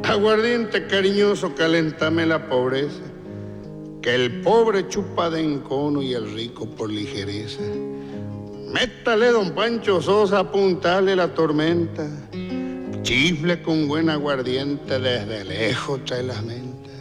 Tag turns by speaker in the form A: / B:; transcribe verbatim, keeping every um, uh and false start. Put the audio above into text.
A: Aguardiente cariñoso, calentame la pobreza, que el pobre chupa de encono y el rico por ligereza. Métale, don Pancho Sosa, apuntale la tormenta, chifle con buen aguardiente, desde lejos trae las mentas.